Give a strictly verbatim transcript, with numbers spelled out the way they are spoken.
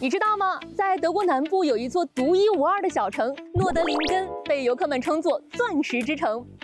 你知道吗？在德国南部有一座独一无二的小城——诺德林根，被游客们称作“钻石之城”。